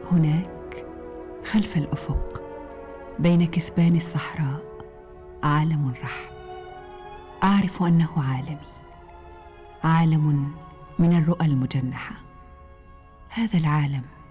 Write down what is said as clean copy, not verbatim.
هناك خلف الأفق بين كثبان الصحراء عالم رحب، أعرف أنه عالمي، عالم من الرؤى المجنحة. هذا العالم